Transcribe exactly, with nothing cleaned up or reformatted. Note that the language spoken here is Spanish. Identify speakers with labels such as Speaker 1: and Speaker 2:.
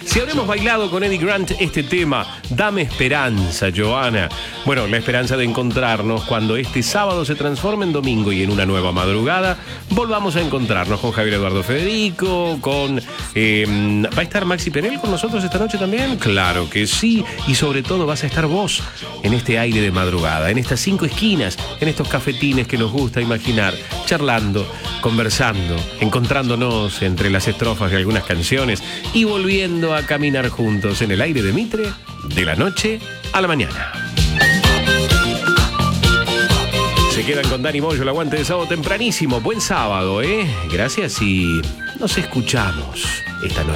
Speaker 1: Si habremos bailado con Eddie Grant este tema, Dame Esperanza, Joana. Bueno, la esperanza de encontrarnos cuando este sábado se transforme en domingo y en una nueva madrugada, volvamos a encontrarnos con Javier Eduardo Federico, con... Eh, ¿Va a estar Maxi Penel con nosotros esta noche también? Claro que sí. Y sobre todo vas a estar vos en este aire de madrugada, en estas cinco esquinas, en estos cafetines que nos gusta imaginar, charlando, conversando, encontrándonos entre las estrofas de algunas canciones y volviendo a caminar juntos en el aire de Mitre de la noche a la mañana. Se quedan con Dani Moyo, el aguante de sábado tempranísimo. Buen sábado, ¿eh? Gracias y nos escuchamos esta noche.